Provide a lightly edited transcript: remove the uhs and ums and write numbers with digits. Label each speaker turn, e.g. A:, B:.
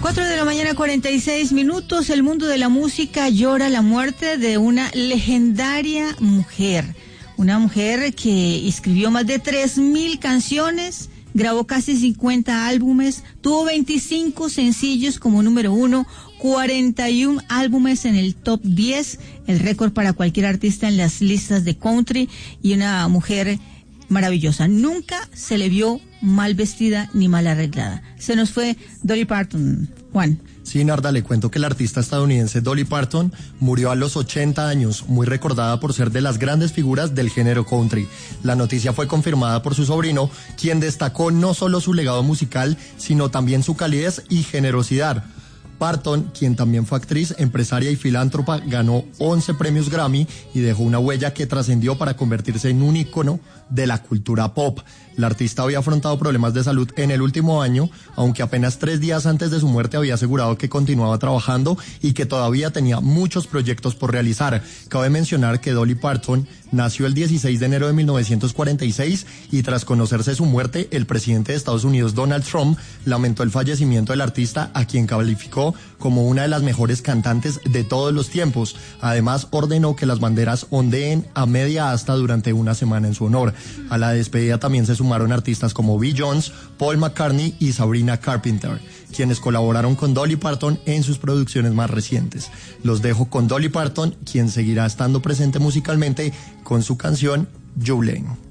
A: 4:46 a.m. El mundo de la música llora la muerte de una legendaria mujer. Una mujer que escribió más de 3,000 canciones, grabó casi 50 álbumes, tuvo 25 sencillos como número 1, 41 álbumes en el top 10, el récord para cualquier artista en las listas de country, y una mujer maravillosa. Nunca se le vio mal vestida ni mal arreglada. Se nos fue Dolly Parton. Juan.
B: Sí, Narda, le cuento que la artista estadounidense Dolly Parton murió a los 80 años, muy recordada por ser de las grandes figuras del género country. La noticia fue confirmada por su sobrino, quien destacó no solo su legado musical, sino también su calidez y generosidad. Parton, quien también fue actriz, empresaria y filántropa, ganó 11 premios Grammy y dejó una huella que trascendió para convertirse en un ícono de la cultura pop. La artista había afrontado problemas de salud en el último año, aunque apenas 3 días antes de su muerte había asegurado que continuaba trabajando y que todavía tenía muchos proyectos por realizar. Cabe mencionar que Dolly Parton nació el 16 de enero de 1946 y tras conocerse su muerte, el presidente de Estados Unidos, Donald Trump, lamentó el fallecimiento del artista, a quien calificó como una de las mejores cantantes de todos los tiempos. Además, ordenó que las banderas ondeen a media asta durante una semana en su honor. A la despedida también se sumaron artistas como Bill Jones, Paul McCartney y Sabrina Carpenter, quienes colaboraron con Dolly Parton en sus producciones más recientes. Los dejo con Dolly Parton, quien seguirá estando presente musicalmente con su canción Jolene.